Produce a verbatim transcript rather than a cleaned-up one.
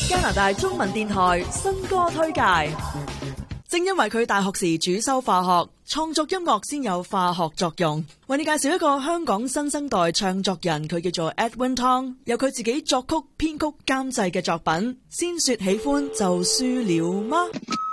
加拿大中文電台新歌推介。正因為佢大學時主修化學，創作音樂先有化學作用。為你介紹一個香港新生代唱作人，佢叫做 Edwin Tong， 由佢自己作曲、編曲、監製嘅作品。先說喜歡就輸了嗎？